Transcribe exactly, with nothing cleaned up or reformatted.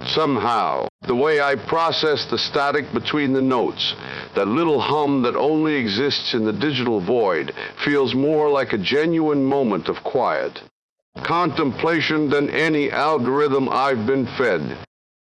Somehow, the way I process the static between the notes, that little hum that only exists in the digital void, feels more like a genuine moment of quiet. Contemplation than any algorithm I've been fed.